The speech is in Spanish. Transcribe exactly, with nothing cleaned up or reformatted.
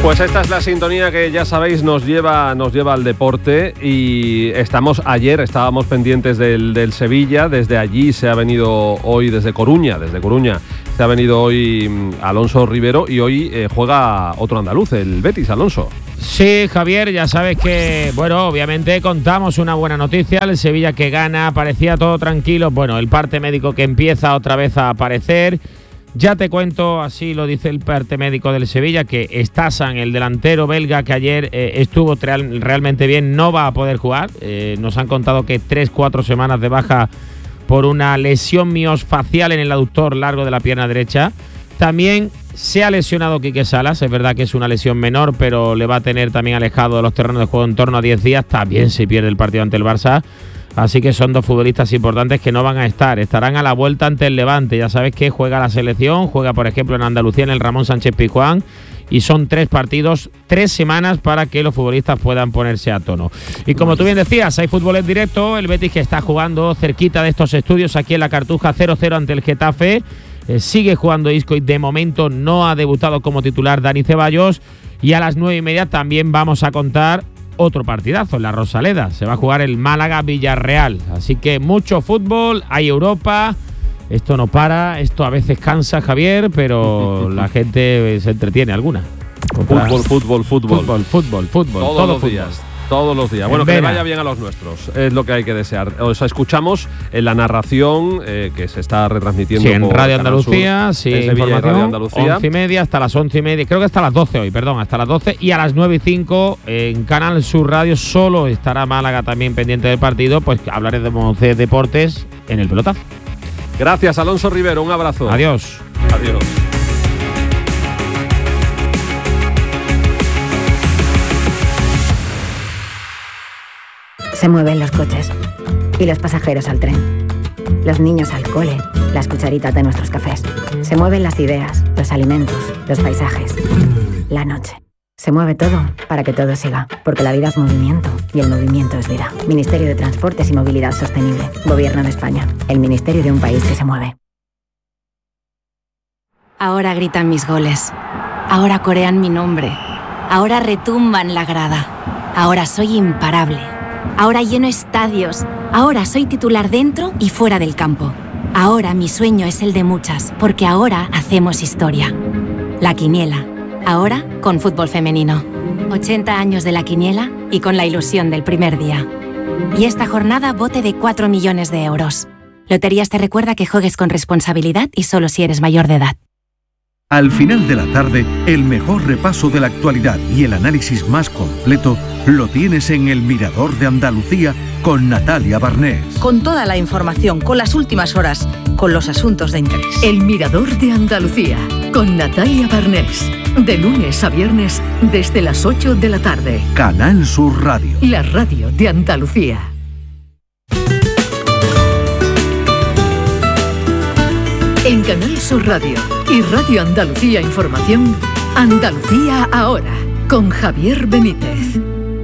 Pues esta es la sintonía que ya sabéis nos lleva, nos lleva al deporte y estamos ayer, estábamos pendientes del, del Sevilla, desde allí se ha venido hoy, desde Coruña, desde Coruña, se ha venido hoy Alonso Rivero y hoy eh, juega otro andaluz, el Betis, Alonso. Sí, Javier, ya sabes que, bueno, obviamente contamos una buena noticia, el Sevilla que gana, parecía todo tranquilo, bueno, el parte médico que empieza otra vez a aparecer. Ya te cuento, así lo dice el parte médico del Sevilla, que Stasan, el delantero belga que ayer eh, estuvo real, realmente bien, no va a poder jugar. Eh, nos han contado que tres, cuatro semanas de baja por una lesión miosfacial en el aductor largo de la pierna derecha. También se ha lesionado Quique Salas, es verdad que es una lesión menor, pero le va a tener también alejado de los terrenos de juego en torno a diez días. También se pierde el partido ante el Barça. Así que son dos futbolistas importantes que no van a estar. Estarán a la vuelta ante el Levante. Ya sabes que juega la selección, juega por ejemplo en Andalucía en el Ramón Sánchez Pizjuán. Y son tres partidos, tres semanas para que los futbolistas puedan ponerse a tono. Y como tú bien decías, hay fútbol en directo. El Betis que está jugando cerquita de estos estudios aquí en la Cartuja, cero cero ante el Getafe. Eh, sigue jugando Isco y de momento no ha debutado como titular Dani Ceballos. Y a las nueve y media también vamos a contar otro partidazo en la Rosaleda. Se va a jugar el Málaga-Villarreal. Así que mucho fútbol, hay Europa. Esto no para, esto a veces cansa, Javier, pero la gente se entretiene alguna. Fútbol, fútbol, fútbol. Fútbol, fútbol, fútbol. Todos todo los fútbol. días. Todos los días. Bueno, que le vaya bien a los nuestros, es lo que hay que desear. O sea, escuchamos en la narración eh, que se está retransmitiendo sí, en por Radio Andalucía, sí, en Sevilla, Radio Andalucía. once y media hasta las once y media, creo que hasta las doce hoy, perdón, hasta las doce y a las nueve y cinco en Canal Sur Radio solo estará Málaga también pendiente del partido, pues hablaremos de deportes en el pelotazo. Gracias, Alonso Rivero, un abrazo. Adiós. Adiós. Se mueven los coches y los pasajeros al tren, los niños al cole, las cucharitas de nuestros cafés. Se mueven las ideas, los alimentos, los paisajes, la noche. Se mueve todo para que todo siga, porque la vida es movimiento y el movimiento es vida. Ministerio de Transportes y Movilidad Sostenible. Gobierno de España. El ministerio de un país que se mueve. Ahora gritan mis goles. Ahora corean mi nombre. Ahora retumban la grada. Ahora soy imparable. Ahora lleno estadios. Ahora soy titular dentro y fuera del campo. Ahora mi sueño es el de muchas, porque ahora hacemos historia. La Quiniela. Ahora con fútbol femenino. ochenta años de la Quiniela y con la ilusión del primer día. Y esta jornada bote de cuatro millones de euros. Loterías te recuerda que juegues con responsabilidad y solo si eres mayor de edad. Al final de la tarde, el mejor repaso de la actualidad y el análisis más completo lo tienes en El Mirador de Andalucía con Natalia Barnés. Con toda la información, con las últimas horas, con los asuntos de interés. El Mirador de Andalucía con Natalia Barnés. De lunes a viernes desde las ocho de la tarde. Canal Sur Radio. La radio de Andalucía. En Canal Sur Radio y Radio Andalucía Información, Andalucía Ahora, con Javier Benítez.